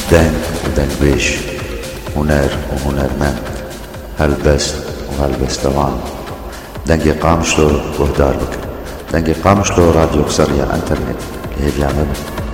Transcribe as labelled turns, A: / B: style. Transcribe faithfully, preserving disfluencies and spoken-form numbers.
A: دنگ ودنگبيش هنر وهنرمند هلبست وهلبستوان دنگی قامشلو وهدار بك دنگی قامشلو راديو قصرية انترنت لهي بيعمل